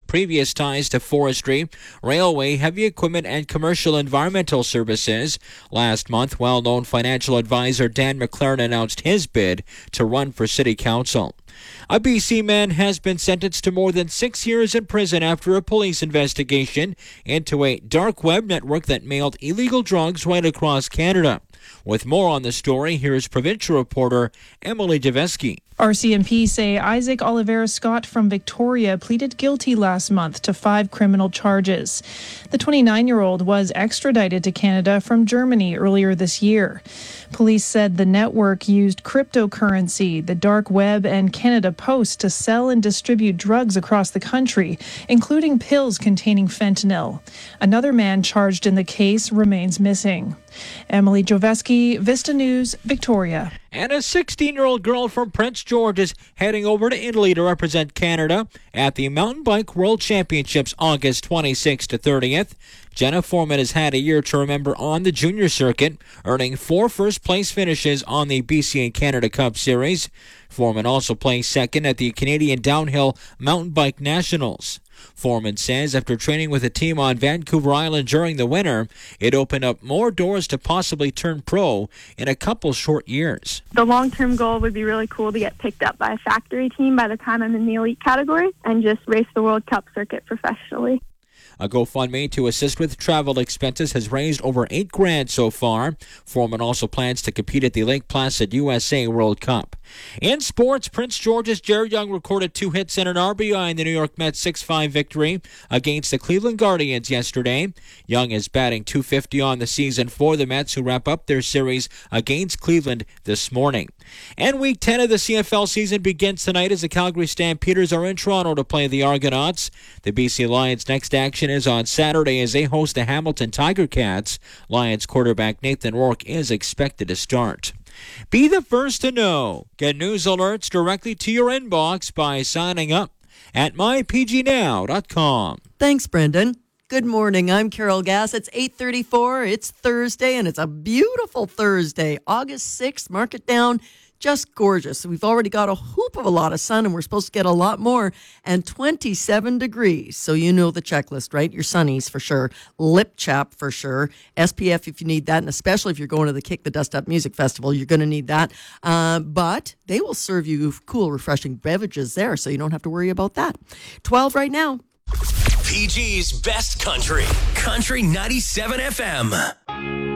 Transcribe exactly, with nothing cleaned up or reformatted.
previous ties to forestry, railway, heavy equipment, and commercial environmental services. Last month, well-known financial advisor Dan McLaren announced his bid to run for city council. A B C man has been sentenced to more than six years in prison after a police investigation into a dark web network that mailed illegal drugs right across Canada. With more on the story, here's provincial reporter Emily Javeski. R C M P say Isaac Oliveira Scott from Victoria pleaded guilty last month to five criminal charges. The twenty-nine-year-old was extradited to Canada from Germany earlier this year. Police said the network used cryptocurrency, the dark web, and Canada Post to sell and distribute drugs across the country, including pills containing fentanyl. Another man charged in the case remains missing. Emily Joveski, Vista News, Victoria. And a sixteen-year-old girl from Prince George is heading over to Italy to represent Canada at the Mountain Bike World Championships August twenty-sixth to thirtieth. Jenna Foreman has had a year to remember on the junior circuit, earning four first-place finishes on the B C A Canada Cup Series. Foreman also placed second at the Canadian Downhill Mountain Bike Nationals. Foreman says after training with a team on Vancouver Island during the winter, it opened up more doors to possibly turn pro in a couple short years. The long-term goal would be really cool to get picked up by a factory team by the time I'm in the elite category and just race the World Cup circuit professionally. A GoFundMe to assist with travel expenses has raised over eight grand so far. Foreman also plans to compete at the Lake Placid U S A World Cup. In sports, Prince George's Jared Young recorded two hits and an R B I in the New York Mets six five victory against the Cleveland Guardians yesterday. Young is batting two fifty on the season for the Mets, who wrap up their series against Cleveland this morning. And Week ten of the C F L season begins tonight as the Calgary Stampeders are in Toronto to play the Argonauts. The B C Lions' next action is on Saturday as they host the Hamilton Tiger Cats. Lions quarterback Nathan Rourke is expected to start. Be the first to know. Get news alerts directly to your inbox by signing up at my p g now dot com. Thanks, Brendan. Good morning. I'm Carol Gass. It's eight thirty-four. It's Thursday, and it's a beautiful Thursday. August sixth. Mark it down. Just gorgeous. We've already got a hoop of a lot of sun, and we're supposed to get a lot more, and twenty-seven degrees. So you know the checklist, right? Your sunnies for sure, lip chap for sure, S P F if you need that, and especially if you're going to the Kick the Dust Up Music Festival, you're going to need that. Uh, but they will serve you cool, refreshing beverages there, so you don't have to worry about that. twelve right now. P G's Best Country, Country ninety-seven F M.